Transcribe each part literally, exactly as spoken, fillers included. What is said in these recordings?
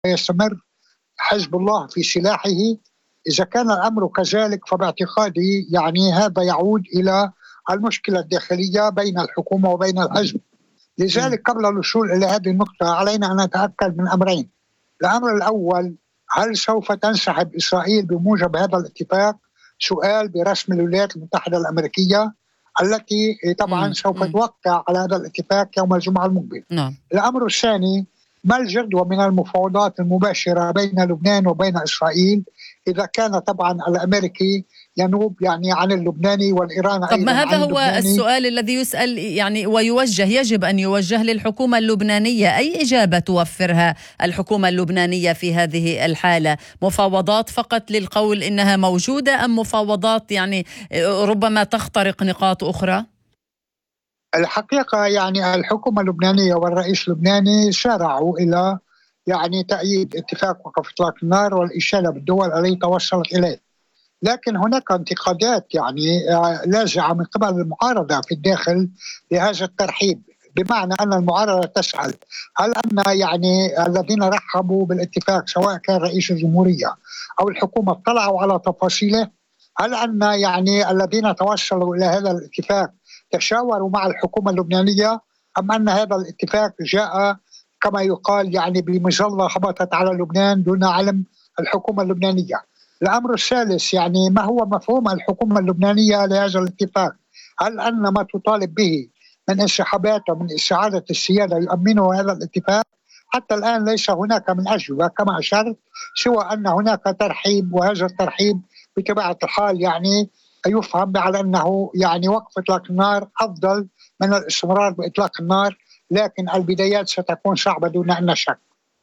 يستمر حزب الله في سلاحه. إذا كان الأمر كذلك فباعتقادي يعني هذا يعود إلى المشكلة الداخلية بين الحكومة وبين الحزب. لذلك قبل الوصول إلى هذه النقطة علينا أن نتأكد من أمرين. الأمر الأول، هل سوف تنسحب إسرائيل بموجب هذا الاتفاق؟ سؤال برسم الولايات المتحدة الأمريكية التي طبعا مم. سوف توقع على هذا الاتفاق يوم الجمعة المقبل. نعم. الأمر الثاني، ما الجدوى من المفاوضات المباشرة بين لبنان وبين إسرائيل إذا كان طبعا الأمريكي ينوب يعني عن اللبناني والإيراني. طب ما هذا هو السؤال الذي يسأل يعني ويوجه، يجب أن يوجه للحكومة اللبنانية. أي إجابة توفرها الحكومة اللبنانية في هذه الحالة؟ مفاوضات فقط للقول إنها موجودة، أم مفاوضات يعني ربما تخترق نقاط أخرى؟ الحقيقة يعني الحكومة اللبنانية والرئيس اللبناني سارعوا إلى يعني تأييد اتفاق وقف إطلاق النار والإشادة بالدول التي توصلت إليه، لكن هناك انتقادات يعني لاذعة من قبل المعارضة في الداخل لهذا الترحيب، بمعنى أن المعارضة تسأل هل أن يعني الذين رحبوا بالاتفاق سواء كان رئيس الجمهورية أو الحكومة اطلعوا على تفاصيله؟ هل أن يعني الذين توصلوا إلى هذا الاتفاق تشاوروا مع الحكومة اللبنانية، أم أن هذا الاتفاق جاء كما يقال يعني بمظلة هبطت على لبنان دون علم الحكومة اللبنانية؟ الأمر الثالث، يعني ما هو مفهوم الحكومة اللبنانية لهذا الاتفاق؟ هل أن ما تطالب به من انسحابات ومن استعادة السيادة يؤمنه هذا الاتفاق؟ حتى الآن ليس هناك من أجوبة كما أشرت، سوى أن هناك ترحيب، وهذا الترحيب بطبيعة الحال يعني يفهم على أنه يعني وقف إطلاق النار أفضل من الاستمرار بإطلاق النار، لكن البدايات ستكون صعبة دون أن شك.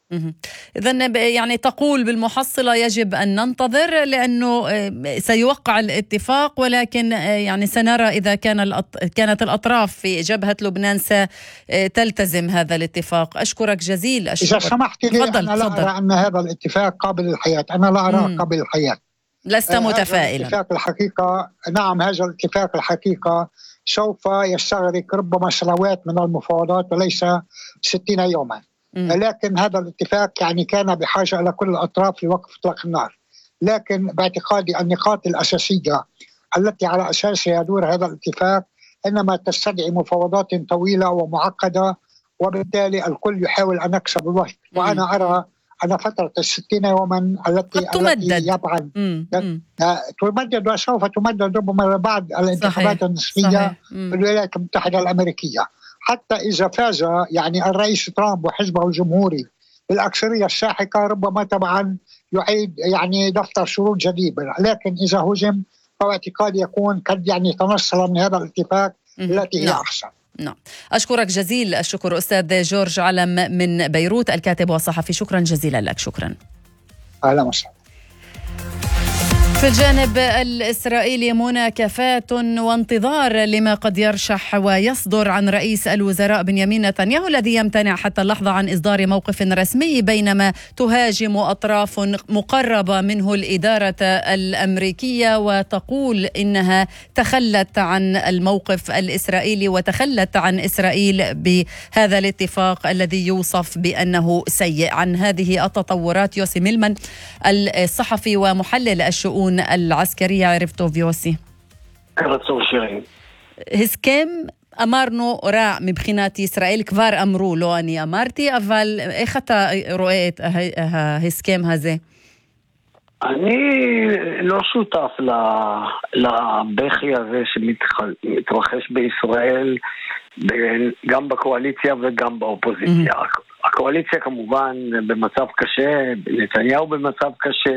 إذن يعني تقول بالمحصلة يجب أن ننتظر لأنه سيوقع الاتفاق، ولكن يعني سنرى إذا كان الأط... كانت الأطراف في جبهة لبنان ستلتزم هذا الاتفاق. أشكرك جزيل الشكر. إذا سمحت لي، فضل. أنا لا فضل. أرى أن هذا الاتفاق قابل للحياة، أنا لا أراه قابل للحياة. لست متفائلا؟ الاتفاق الحقيقة نعم، هذا الاتفاق الحقيقة سوف يستغرق ربما سنوات من المفاوضات وليس ستين يوما، لكن هذا الاتفاق يعني كان بحاجة إلى كل الأطراف لوقف إطلاق النار. لكن باعتقادي النقاط الأساسية التي على أساسها يدور هذا الاتفاق إنما تستدعي مفاوضات طويلة ومعقدة، وبالتالي الكل يحاول أن يكسب الوقت. وأنا أرى أن فترة الستين يوما التي تمدد يبعد تمدد وسوف تمدد ربما بعد الانتخابات النصفية في الولايات المتحدة الأمريكية. حتى إذا فاز يعني الرئيس ترامب وحزبه الجمهوري بالأكثرية الساحقة ربما طبعا يعيد يعني دفتر شروط جديد، لكن إذا هزم فاعتقاد يكون قد يعني تنصل من هذا الاتفاق التي هي أحسن. نعم. أشكرك جزيل الشكر أستاذ جورج علم من بيروت، الكاتب والصحفي. شكرا جزيلا لك. شكرا. أهلا وسهلا. في الجانب الإسرائيلي مناكفات وانتظار لما قد يرشح ويصدر عن رئيس الوزراء بنيامين نتنياهو الذي يمتنع حتى اللحظة عن إصدار موقف رسمي، بينما تهاجم أطراف مقربة منه الإدارة الأمريكية وتقول إنها تخلت عن الموقف الإسرائيلي وتخلت عن إسرائيل بهذا الاتفاق الذي يوصف بأنه سيء. عن هذه التطورات يوسي ميلمان الصحفي ومحلل الشؤون العسكرية ערב טוב יוסי. ערב טוב שירין. הסכם אמרנו רע מבחינת ישראל, כבר אמרו, לא אני אמרתי, אבל איך אתה רואה את ההסכם הזה? אני לא שותף לבכי הזה שמתרחש בישראל, גם בקואליציה וגם באופוזיציה. הקואליציה כמובן במצב קשה, נתניהו במצב קשה,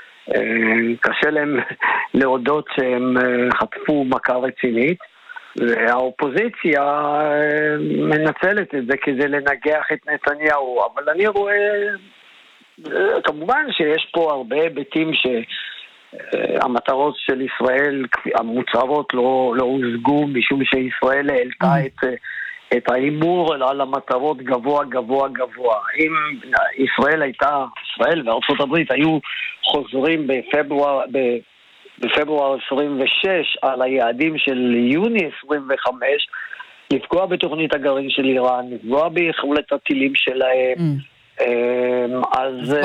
קשה להם להודות שהם חטפו מכה רצינית, והאופוזיציה מנצלת את זה כדי לנגח את נתניהו. אבל אני רואה כמובן שיש פה הרבה היבטים שהמטרות של ישראל המוצהרות לא, לא הושגו, משום שישראל העלתה את את האימור על המטרות גבוה גבוה גבוה. אם ישראל הייתה, ישראל וארצות הברית היו חוזרים בפברואר, בפברואר עשרים ושש על היעדים של יוני עשרים וחמש, לפגוע בתוכנית הגרעין של איראן, לפגוע ביכולת הטילים שלהם, mm. אז